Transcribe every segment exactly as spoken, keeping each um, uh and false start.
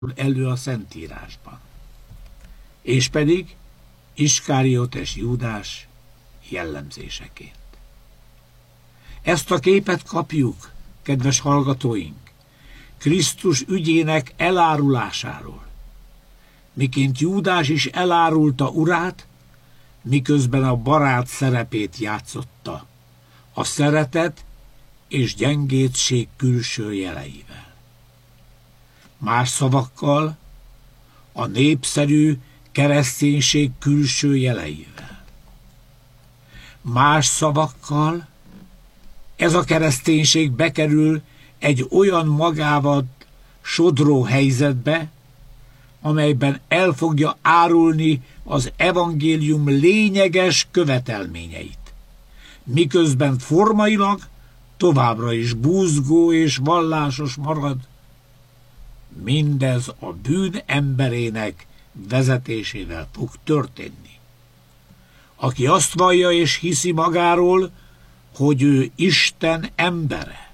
elő a Szentírásban. És pedig Iskáriotes Júdás jellemzéseként. Ezt a képet kapjuk, kedves hallgatóink, Krisztus ügyének elárulásáról. Miként Júdás is elárulta urát, miközben a barát szerepét játszotta, a szeretet és gyengétség külső jeleivel. Más szavakkal, a népszerű kereszténység külső jeleivel. Más szavakkal, ez a kereszténység bekerül egy olyan magával sodró helyzetbe, amelyben el fogja árulni az evangélium lényeges követelményeit, miközben formailag továbbra is búzgó és vallásos marad. Mindez a bűn emberének vezetésével fog történni. Aki azt vallja és hiszi magáról, hogy ő Isten embere.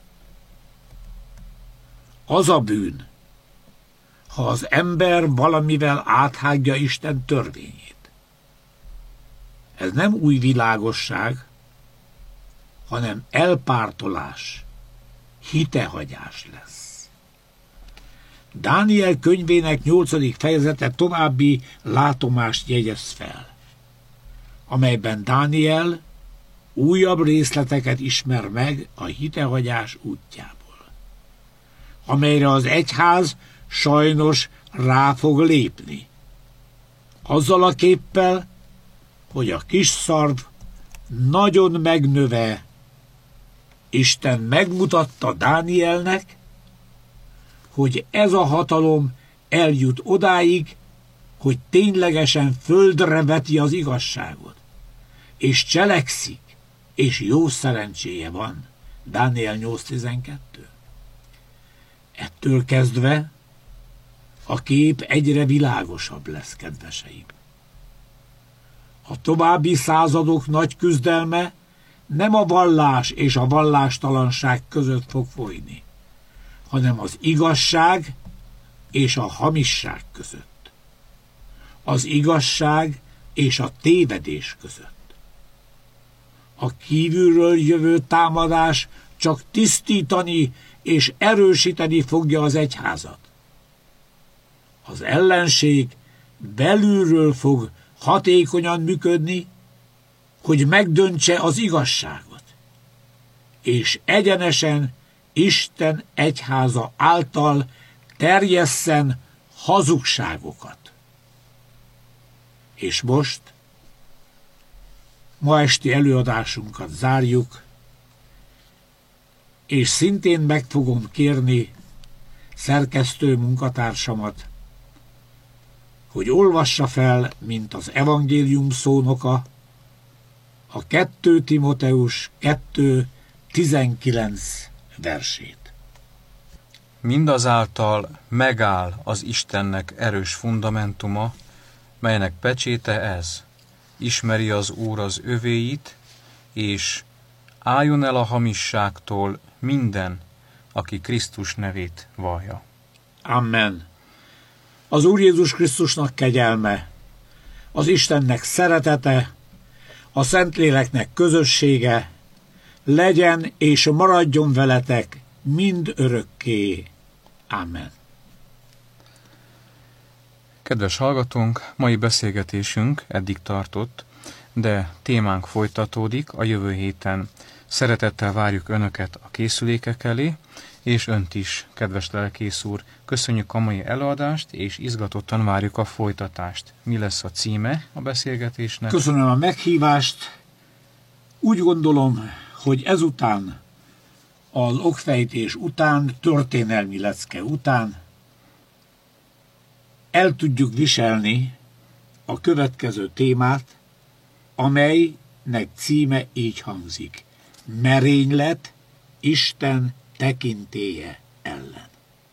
Az a bűn, ha az ember valamivel áthágja Isten törvényét. Ez nem új világosság, hanem elpártolás, hitehagyás lesz. Dániel könyvének nyolcadik fejezete további látomást jegyez fel, amelyben Dániel újabb részleteket ismer meg a hitehagyás útjából, amelyre az egyház sajnos rá fog lépni. Azzal a képpel, hogy a kis szarv nagyon megnöve, Isten megmutatta Dánielnek, hogy ez a hatalom eljut odáig, hogy ténylegesen földre veti az igazságot, és cselekszik, és jó szerencséje van. Dániel nyolc tizenkettő. Ettől kezdve a kép egyre világosabb lesz, kedveseim. A további századok nagy küzdelme nem a vallás és a vallástalanság között fog folyni, hanem az igazság és a hamisság között. Az igazság és a tévedés között. A kívülről jövő támadás csak tisztítani és erősíteni fogja az egyházat. Az ellenség belülről fog hatékonyan működni, hogy megdöntse az igazságot, és egyenesen Isten egyháza által terjesszen hazugságokat. És most ma esti előadásunkat zárjuk, és szintén meg fogom kérni szerkesztő munkatársamat, hogy olvassa fel, mint az evangélium szónoka, a kettő Timoteus kettő tizenkilenc versét. Mindazáltal megáll az Istennek erős fundamentuma, melynek pecséte ez: ismeri az Úr az övéit, és álljon el a hamisságtól minden, aki Krisztus nevét vallja. Amen. Az Úr Jézus Krisztusnak kegyelme, az Istennek szeretete, a Szentléleknek közössége legyen és maradjon veletek mind örökké. Amen. Kedves hallgatónk, mai beszélgetésünk eddig tartott, de témánk folytatódik a jövő héten. Szeretettel várjuk Önöket a készülékek elé, és Önt is, kedves lelkész úr. Köszönjük a mai előadást, és izgatottan várjuk a folytatást. Mi lesz a címe a beszélgetésnek? Köszönöm a meghívást. Úgy gondolom, hogy ezután, az okfejtés után, történelmi lecke után el tudjuk viselni a következő témát, amelynek címe így hangzik: merénylet Isten tekintélye ellen.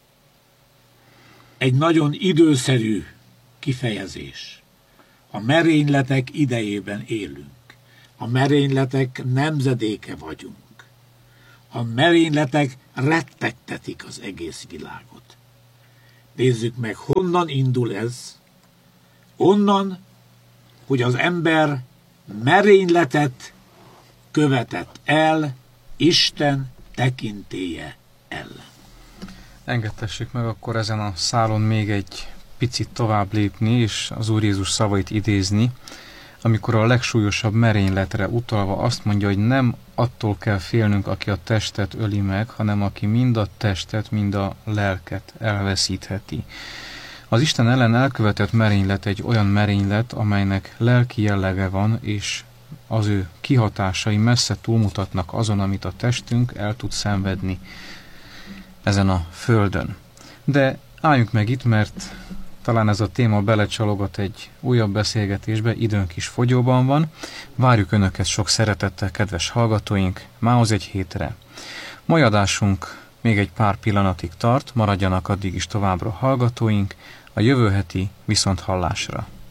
Egy nagyon időszerű kifejezés. A merényletek idejében élünk. A merényletek nemzedéke vagyunk. A merényletek rettegtetik az egész világot. Nézzük meg, honnan indul ez. Onnan, hogy az ember merényletet követett el Isten tekintélye ellen. Engedtessük meg akkor ezen a szálon még egy picit tovább lépni, és az Úr Jézus szavait idézni, amikor a legsúlyosabb merényletre utalva azt mondja, hogy nem attól kell félnünk, aki a testet öli meg, hanem aki mind a testet, mind a lelket elveszítheti. Az Isten ellen elkövetett merénylet egy olyan merénylet, amelynek lelki jellege van, és az ő kihatásai messze túlmutatnak azon, amit a testünk el tud szenvedni ezen a földön. De álljunk meg itt, mert talán ez a téma belecsalogat egy újabb beszélgetésbe, időnk is fogyóban van. Várjuk Önöket sok szeretettel, kedves hallgatóink, mához egy hétre. Mai adásunk még egy pár pillanatig tart, maradjanak addig is továbbra hallgatóink, a jövő heti viszonthallásra.